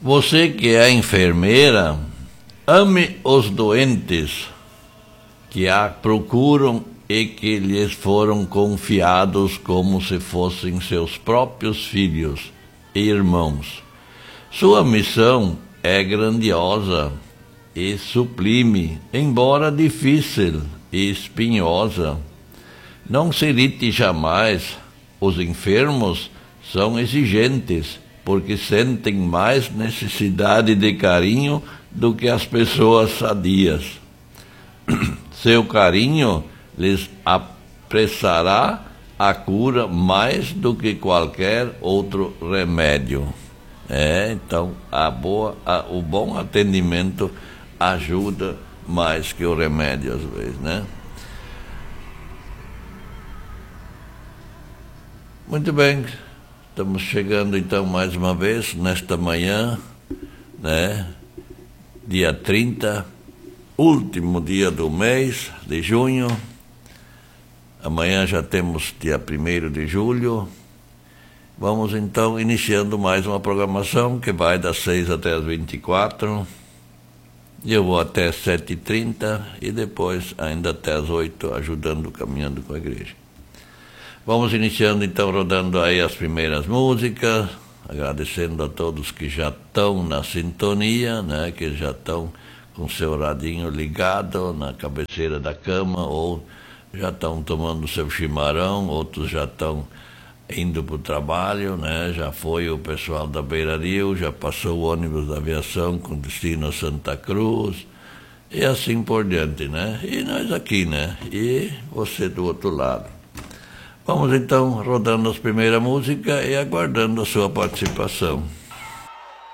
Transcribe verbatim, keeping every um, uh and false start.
Você que é enfermeira, ame os doentes que a procuram e que lhes foram confiados como se fossem seus próprios filhos e irmãos. Sua missão é grandiosa e sublime, embora difícil e espinhosa. Não se irrite jamais, os enfermos são exigentes, porque sentem mais necessidade de carinho do que as pessoas sadias. Seu carinho lhes apressará a cura mais do que qualquer outro remédio. É, então, a boa, a, o bom atendimento ajuda mais que o remédio, às vezes, né? Muito bem, estamos chegando então mais uma vez nesta manhã, né? Dia trinta, último dia do mês de junho. Amanhã já temos dia primeiro de julho. Vamos então iniciando mais uma programação que vai das seis até as vinte e quatro. Eu vou até sete e trinta e depois ainda até as oito, ajudando, caminhando com a igreja. Vamos iniciando então, rodando aí as primeiras músicas, agradecendo a todos que já estão na sintonia, né, que já estão com seu radinho ligado na cabeceira da cama, ou já estão tomando seu chimarrão, outros já estão indo para o trabalho, né? Já foi o pessoal da Beira Rio, já passou o ônibus da aviação com destino a Santa Cruz, e assim por diante, né? E nós aqui, né? E você do outro lado. Vamos então rodando as primeiras músicas e aguardando a sua participação.